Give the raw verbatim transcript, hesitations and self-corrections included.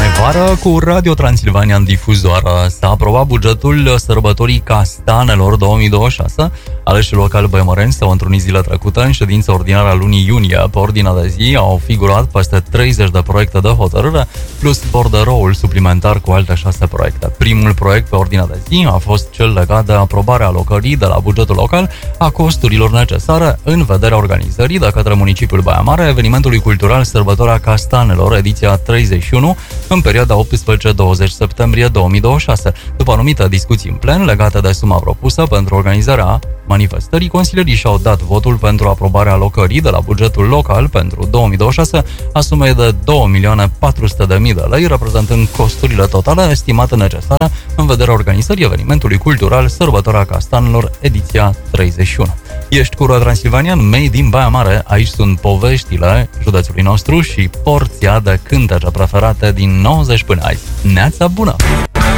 vară cu Radio Transilvania în difuzoară. S-a aprobat bugetul sărbătorii Castanelor două mii douăzeci și șase. Aleșii locali băimăreni s-au întrunit zilea trecută în ședința ordinară a lunii iunie. Pe ordinea de zi au figurat peste treizeci de proiecte de hotărâre, plus borderoul suplimentar cu alte șase proiecte. Primul proiect pe ordinea de zi a fost cel legat de aprobarea alocării de la bugetul local a costurilor necesare în vederea organizării de către municipiul Baia Mare evenimentului cultural Sărbătoarea Castanelor, ediția treizeci și unu, în perioada optsprezece douăzeci septembrie două mii douăzeci și șase. După anumite discuții în plen legate de suma propusă pentru organizarea manifestării, consilierii și-au dat votul pentru aprobarea alocării de la bugetul local pentru două mii douăzeci și șase a sumei de două milioane patru sute de mii de lei, reprezentând costurile totale estimate necesare în vederea organizării evenimentului cultural Sărbătoarea Castanelor, ediția treizeci și unu. Ești cu Radio Transilvanian, mei din Baia Mare, aici sunt poveștile județului nostru și porția de cântece preferate din nouăzeci până azi. Neața bună!